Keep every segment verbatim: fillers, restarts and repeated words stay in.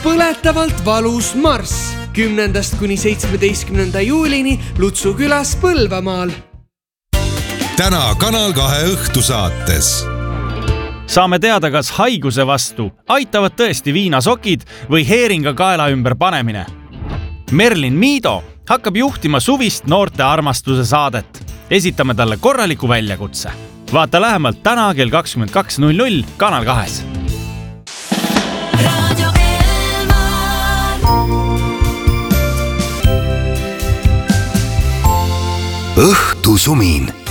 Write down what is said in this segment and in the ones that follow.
Põletavalt valus marss kümnendast kuni seitsmeteistkümnenda juulini Lutsu külas Põlvamaal. Täna Kanal kahe õhtusaates. Saame teada, kas haiguse vastu aitavad tõesti viinasokid või heeringa kaela ümber panemine. Merlin Miido hakkab juhtima suvist noorte armastuse saadet. Esitame talle korraliku väljakutse. Vaata lähemalt täna kell kakskümmend kaks null null Kanal kahes. Õhtusumin.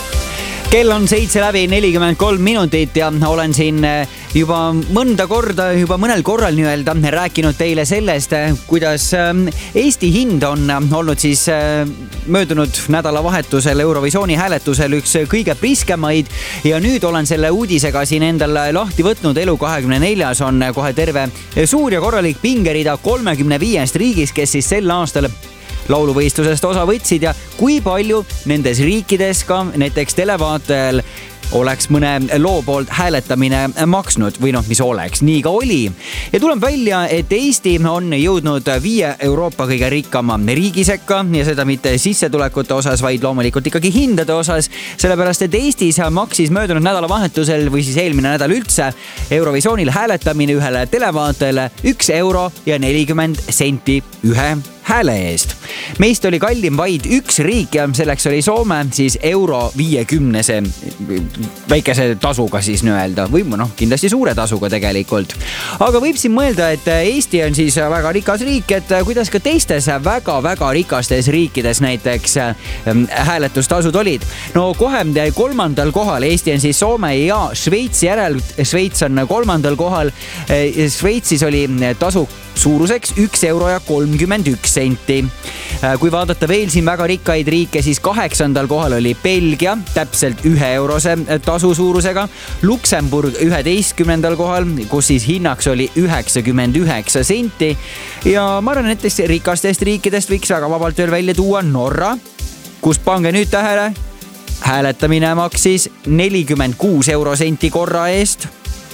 Kell on seitse läbi nelikümmend kolm minutit ja olen siin juba mõnda korda, juba mõnel korral nii-öelda rääkinud teile sellest, kuidas Eesti hind on olnud siis möödunud nädalavahetusel Eurovisiooni hääletusel üks kõige priskemaid ja nüüd olen selle uudisega siin endal lahti võtnud. Elu kahekümne neljas on kohe terve suur ja korralik pingerida kolmekümne viiest riigis, kes siis sel aastal lauluvõistlusest osa võtsid ja kui palju nendes riikides ka näiteks televaatajal oleks mõne loo poolt hääletamine maksnud või noh, mis oleks, nii ka oli. Ja tuleb välja, et Eesti on jõudnud viie Euroopa kõige rikkama riigi sekka ja seda mitte sissetulekute osas, vaid loomulikult ikkagi hindade osas, sellepärast et Eestis maksis möödunud nädalavahetusel või siis eelmine nädal üldse Eurovisioonil hääletamine ühele televaatajale üks euro ja nelikümmend senti ühe hääle eest. Meist oli kallim vaid üks riik ja selleks oli Soome, siis euro viiekümnese väikese tasuga siis nii-öelda või noh, kindlasti suure tasuga tegelikult. Aga võib siin mõelda, et Eesti on siis väga rikas riik, et kuidas ka teistes väga-väga rikastes riikides näiteks hääletustasud olid. No kohe kolmandal kohal, Eesti on siis Soome ja Šveitsi järel, Šveits on kolmandal kohal. Šveitsis oli tasu suuruseks üks euro ja kolmkümmend üks senti. Kui vaadata veel siin väga rikkaid riike, siis kaheksandal kohal oli Belgia, täpselt ühe eurose tasu suurusega. Luksemburg üheteistkümnendal kohal, kus siis hinnaks oli üheksakümmend üheksa senti. Ja ma arvan, et rikastest riikidest võiks väga vabalt veel välja tuua Norra, kus pange nüüd tähele, hääletamine maksis nelikümmend kuus eurosenti korra eest.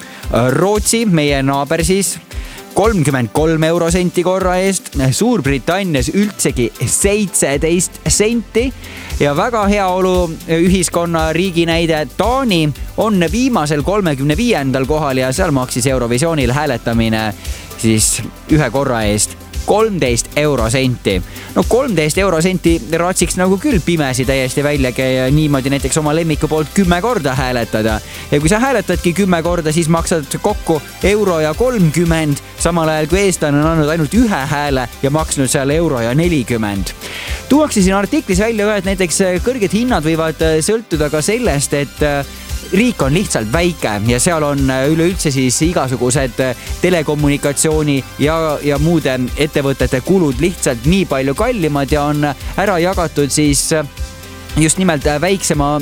Rootsi, meie naaber siis, kolmkümmend kolm eurosenti korra eest, Suurbritannias üldsegi seitseteist senti ja väga heaolu ühiskonna riigi näide Taani on viimasel kolmekümne viiendal kohal ja seal maksis Eurovisioonil hääletamine siis ühe korra eest kolmteist eurosenti. No kolmteist eurosenti ratsiks nagu küll pimesi täiesti välja käia niimoodi näiteks oma lemmiku poolt kümme korda hääletada. Ja kui sa hääletadki kümme korda, siis maksad kokku euro ja kolmkümmend, samal ajal kui eestlane on andnud ainult ühe hääle ja maksnud seal euro ja nelikümmend. Tuuakse siin artiklis välja ka, et näiteks kõrged hinnad võivad sõltuda ka sellest, et riik on lihtsalt väike ja seal on üleüldse siis igasugused telekommunikatsiooni ja, ja muude ettevõtete kulud lihtsalt nii palju kallimad ja on ära jagatud siis just nimelt väiksema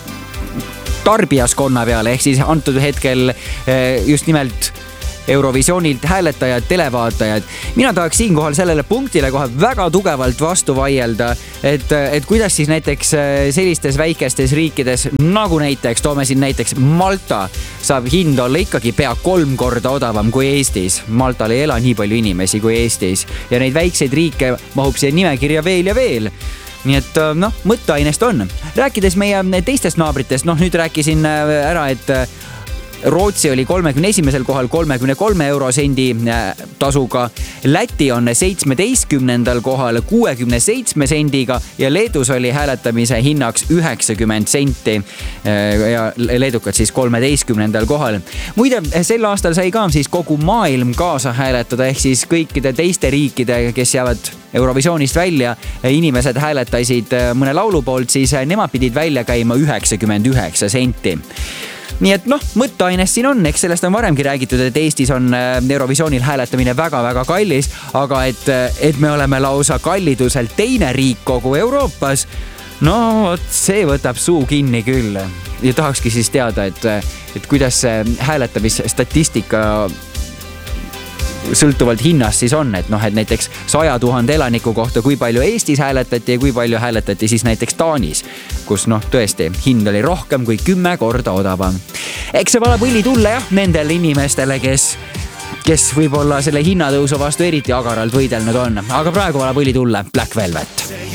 tarbijaskonna peale, ehk siis antud hetkel just nimelt Eurovisioonilt hääletajad, televaatajad. Mina tahaks siinkohal sellele punktile kohe väga tugevalt vastu vaielda, et, et kuidas siis näiteks sellistes väikestes riikides, nagu näiteks, toome siin näiteks Malta, saab hind olla ikkagi pea kolm korda odavam kui Eestis. Maltal ei ela nii palju inimesi kui Eestis ja neid väikseid riike mahub siia nimekirja veel ja veel. Nii et noh, mõtteainest on. Rääkides meie teistest naabritest, noh nüüd rääkisin ära, et Rootsi oli kolmekümne esimesel kohal kolmekümne kolme eurosendi tasuga. Läti on seitsmeteistkümnendal kohal kuuekümne seitsme sendiga ja Leedus oli hääletamise hinnaks üheksakümmend senti ja leedukad siis kolmeteistkümnendal kohal. Muide, sel aastal sai ka siis kogu maailm kaasa hääletada, ehk siis kõikide teiste riikide, kes jäävad Eurovisioonist välja, inimesed hääletasid mõne laulu poolt, siis nemad pidid välja käima üheksakümmend üheksa senti. Nii et noh, mõtteainest siin on, eks sellest on varemgi räägitud, et Eestis on Eurovisioonil hääletamine väga-väga kallis, aga et, et me oleme lausa kalliduselt teine riik kogu Euroopas, no see võtab suu kinni küll. Ja tahakski siis teada, et, et kuidas see hääletamisstatistika sõltuvalt hinnast siis on, et noh, et näiteks saja tuhande elaniku kohta, kui palju Eestis hääletati ja kui palju hääletati siis näiteks Taanis, kus noh, tõesti hind oli rohkem kui kümme korda odavam. Eks see valab õli tulle jah, nendele inimestele, kes kes võib-olla selle hinnatõusu vastu eriti agaralt võidelnud on. Aga praegu valab õli tulle Black Velvet.